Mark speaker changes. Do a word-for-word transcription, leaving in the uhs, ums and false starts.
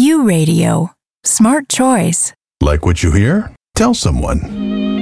Speaker 1: U Radio. Smart choice.
Speaker 2: Like what you hear? Tell someone.